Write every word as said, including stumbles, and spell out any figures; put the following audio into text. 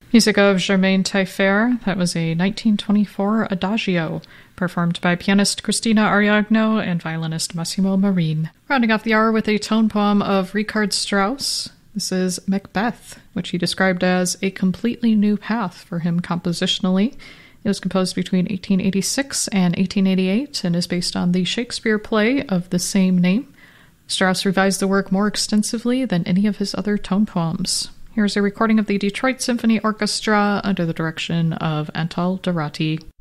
Music of Germain Taillefer, that was a nineteen twenty-four Adagio, performed by pianist Christina Ariagno and violinist Massimo Marin. Rounding off the hour with a tone poem of Richard Strauss. This is Macbeth, which he described as a completely new path for him compositionally. It was composed between eighteen eighty-six and eighteen eighty-eight and is based on the Shakespeare play of the same name. Strauss revised the work more extensively than any of his other tone poems. Here's a recording of the Detroit Symphony Orchestra under the direction of Antal Dorati.